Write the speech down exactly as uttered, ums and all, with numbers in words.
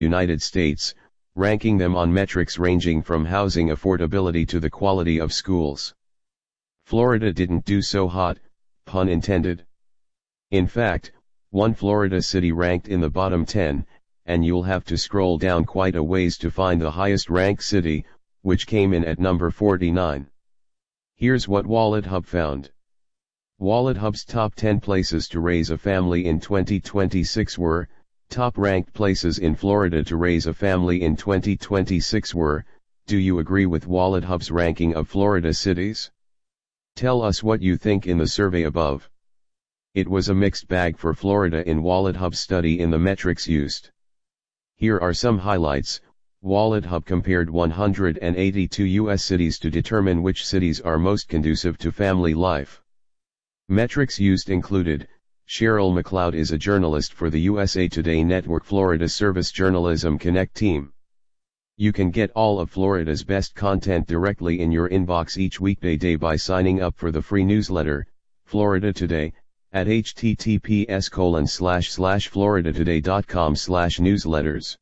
United States, ranking them on metrics ranging from housing affordability to the quality of schools. Florida didn't do so hot, pun intended. In fact, one Florida city ranked in the bottom ten, and you'll have to scroll down quite a ways to find the highest ranked city, which came in at number forty-nine. Here's what WalletHub found. WalletHub's top ten places to raise a family in twenty twenty-six were, top ranked places in Florida to raise a family in twenty twenty-six were. Do you agree with WalletHub's ranking of Florida cities? Tell us what you think in the survey above. It was a mixed bag for Florida in WalletHub's study in the metrics used. Here are some highlights. WalletHub compared one hundred eighty-two U S cities to determine which cities are most conducive to family life. Metrics used included: Cheryl McLeod is a journalist for the U S A Today Network Florida Service Journalism Connect team. You can get all of Florida's best content directly in your inbox each weekday day by signing up for the free newsletter, Florida Today, at https colon slash slash floridatoday.com slash newsletters.